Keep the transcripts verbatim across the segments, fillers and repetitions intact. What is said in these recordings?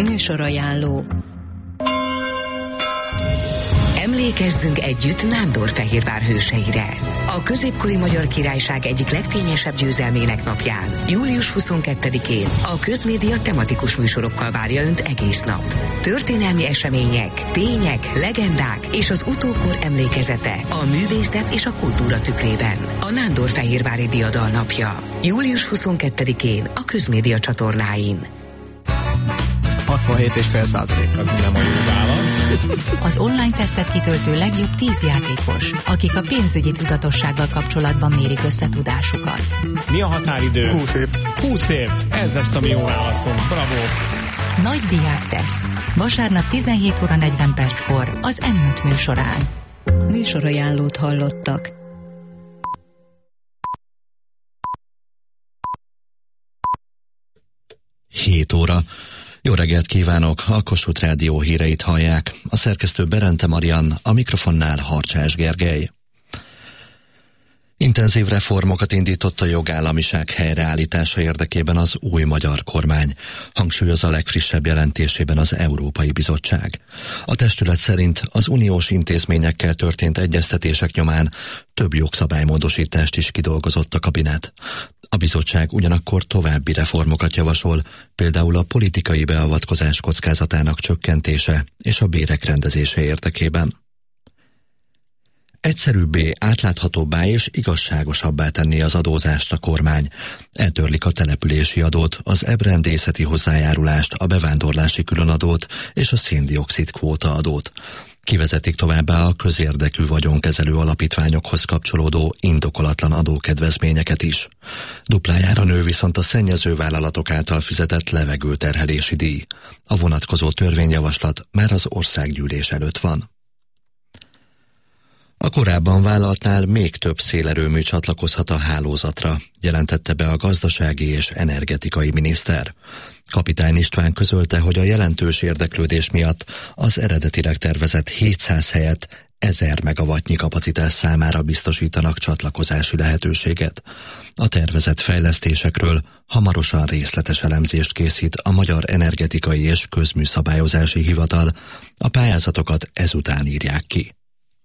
Műsorajánló. Emlékezzünk együtt Nándorfehérvár hőseire. A középkori Magyar Királyság egyik legfényesebb győzelmének napján, július huszonkettedikén a Közmédia tematikus műsorokkal várja Önt egész nap. Történelmi események, tények, legendák és az utókor emlékezete a művészet és a kultúra tükrében. A Nándorfehérvári Diadal napja. július huszonkettedikén a Közmédia csatornáin. hatvanhét egész öt százalék az nem a jó válasz. Az online tesztet kitöltő legjobb tíz játékos, akik a pénzügyi tudatossággal kapcsolatban mérik össze tudásukat. Mi a határidő? húsz év. húsz év. Ez lesz a mi jó válaszunk. Bravo! Nagy diák teszt. Vasárnap tizenhét óra negyven perckor az M öt műsorán. Műsorajánlót hallottak. hét óra. Jó reggelt kívánok! A Kossuth Rádió híreit hallják. A szerkesztő Berente Marian, a mikrofonnál Harcsás Gergely. Intenzív reformokat indított a jogállamiság helyreállítása érdekében az új magyar kormány, hangsúlyozza a legfrissebb jelentésében az Európai Bizottság. A testület szerint az uniós intézményekkel történt egyeztetések nyomán több jogszabálymódosítást is kidolgozott a kabinet. A bizottság ugyanakkor további reformokat javasol, például a politikai beavatkozás kockázatának csökkentése és a bérek rendezése érdekében. Egyszerűbbé, átláthatóbbá és igazságosabbá tenni az adózást a kormány. Eltörlik a települési adót, az ebrendészeti hozzájárulást, a bevándorlási különadót és a széndioxid kvóta adót. Kivezetik továbbá a közérdekű vagyonkezelő alapítványokhoz kapcsolódó indokolatlan adókedvezményeket is. Duplájára nő viszont a szennyező vállalatok által fizetett levegőterhelési díj. A vonatkozó törvényjavaslat már az országgyűlés előtt van. A korábban vállaltnál még több szélerőmű csatlakozhat a hálózatra, jelentette be a gazdasági és energetikai miniszter. Kapitány István közölte, hogy a jelentős érdeklődés miatt az eredetileg tervezett hétszáz helyett ezer megawattnyi kapacitás számára biztosítanak csatlakozási lehetőséget. A tervezett fejlesztésekről hamarosan részletes elemzést készít a Magyar Energetikai és Közműszabályozási Hivatal, a pályázatokat ezután írják ki.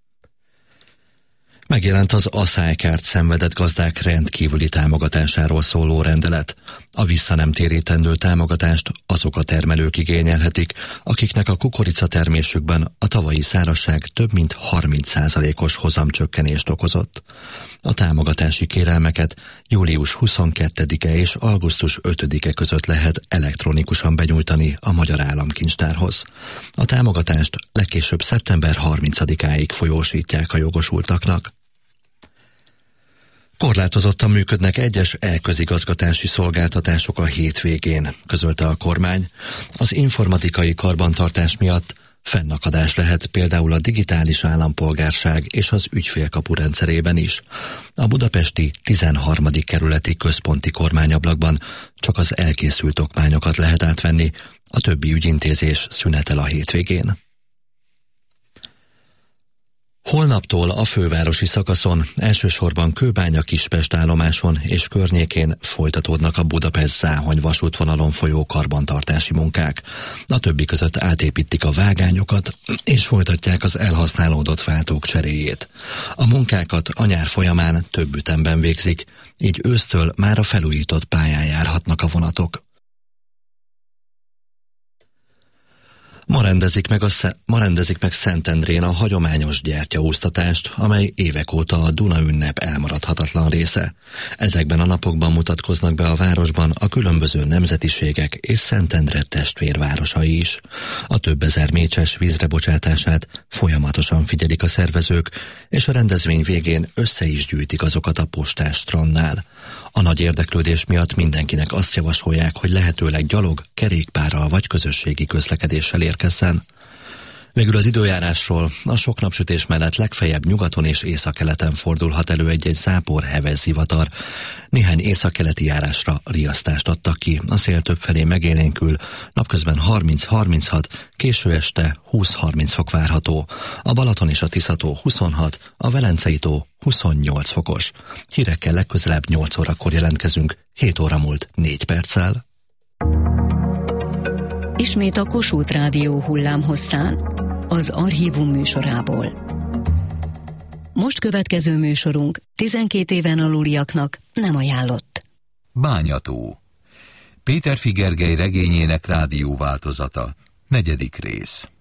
Megjelent az aszálykárt szenvedett gazdák rendkívüli támogatásáról szóló rendelet. A visszanemtérítendő támogatást azok a termelők igényelhetik, akiknek a kukoricatermésükben a tavalyi szárazság több mint harminc százalékos hozamcsökkenést okozott. A támogatási kérelmeket július huszonkettedike és augusztus ötödike között lehet elektronikusan benyújtani a Magyar Államkincstárhoz. A támogatást legkésőbb szeptember harmincadikáig folyósítják a jogosultaknak. Korlátozottan működnek egyes e-közigazgatási szolgáltatások a hétvégén, közölte a kormány. Az informatikai karbantartás miatt fennakadás lehet például a digitális állampolgárság és az ügyfélkapu rendszerében is. A budapesti tizenharmadik kerületi központi kormányablakban csak az elkészült okmányokat lehet átvenni, a többi ügyintézés szünetel a hétvégén. Holnaptól a fővárosi szakaszon, elsősorban Kőbánya-Kispest állomáson és környékén folytatódnak a Budapest-Záhony vasútvonalon folyó karbantartási munkák. A többi között átépítik a vágányokat, és folytatják az elhasználódott váltók cseréjét. A munkákat a nyár folyamán több ütemben végzik, így ősztől már a felújított pályán járhatnak a vonatok. Ma rendezik, meg a, ma rendezik meg Szentendrén a hagyományos gyertyaúsztatást, amely évek óta a Duna ünnep elmaradhatatlan része. Ezekben a napokban mutatkoznak be a városban a különböző nemzetiségek és Szentendre testvérvárosai is. A több ezer mécses vízre bocsátását folyamatosan figyelik a szervezők, és a rendezvény végén össze is gyűjtik azokat a postás strandnál. A nagy érdeklődés miatt mindenkinek azt javasolják, hogy lehetőleg gyalog, kerékpárral vagy közösségi közlekedéssel érkezzen. Végül az időjárásról: a sok napsütés mellett legfeljebb nyugaton és északkeleten fordulhat elő egy-egy zápor, heves zivatar. Néhány északkeleti járásra riasztást adtak ki. A szél többfelé megélénkül, napközben harminc-harminchat, késő este húsz-harminc fok várható. A Balaton és a Tisza-tó huszonhat, a Velencei-tó huszonnyolc fokos. Hírekkel legközelebb nyolc órakor jelentkezünk, hét óra múlt négy perccel. Ismét a Kossuth Rádió hullámhosszán, az Archívum műsorából. Most következő műsorunk tizenkét éven aluliaknak nem ajánlott. Bányató. Péterfi Gergely regényének rádióváltozata. Negyedik rész.